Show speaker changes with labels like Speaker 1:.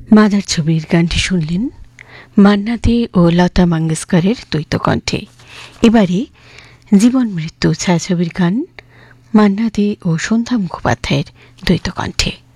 Speaker 1: Mother ছবির গানটি শুনলেন মান্না দে ও লতা মঙ্গেশকরের দ্বৈত কণ্ঠে। এবারে জীবন মৃত্যু ছায়াছবির গান মান্না দে ও সন্ধ্যা মুখোপাধ্যায়ের দ্বৈত কণ্ঠে।